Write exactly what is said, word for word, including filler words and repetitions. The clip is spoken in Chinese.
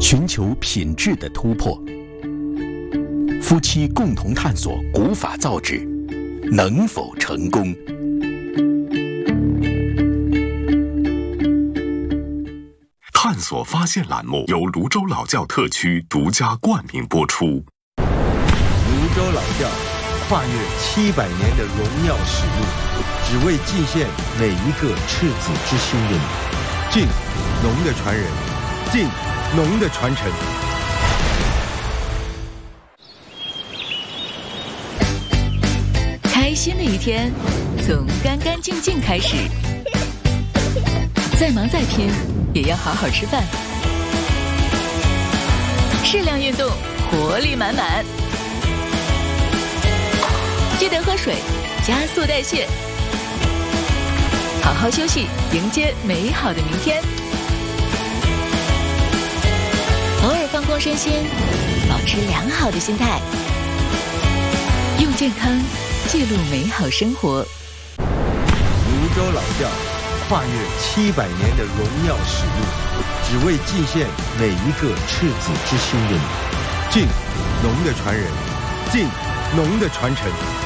寻求品质的突破。夫妻共同探索古法造纸，能否成功？ 探索发现栏目由泸州老窖特区独家冠名播出。 泸州老窖跨越七百年的荣耀使命，只为祭献每一个赤子之心的你。敬农的传人，敬农的传承。 开心的一天从干干净净开始，再忙再拼也要好好吃饭，适量运动，活力满满。记得喝水，加速代谢，好好休息，迎接美好的明天。偶尔放空身心，保持良好的心态，用健康记录美好生活。 泸州老窖跨越七百年的荣耀使命，只为祭献每一个赤子之心的你。敬农的传人，敬农的传承。